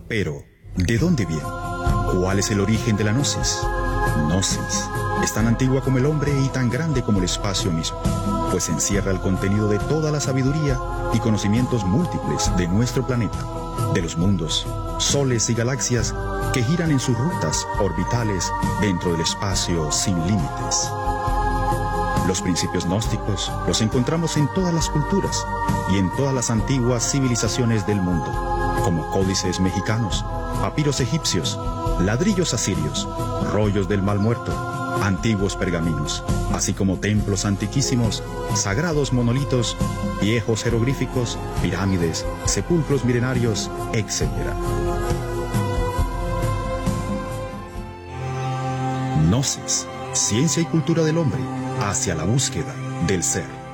Pero, ¿de dónde viene? ¿Cuál es el origen de la gnosis? Gnosis es tan antigua como el hombre y tan grande como el espacio mismo, pues encierra el contenido de toda la sabiduría y conocimientos múltiples de nuestro planeta, de los mundos, soles y galaxias que giran en sus rutas orbitales dentro del espacio sin límites. Los principios gnósticos los encontramos en todas las culturas y en todas las antiguas civilizaciones del mundo, como códices mexicanos, papiros egipcios, ladrillos asirios, rollos del Mar Muerto, antiguos pergaminos, así como templos antiquísimos, sagrados monolitos, viejos jeroglíficos, pirámides, sepulcros milenarios, etc. Gnosis, ciencia y cultura del hombre hacia la búsqueda del ser.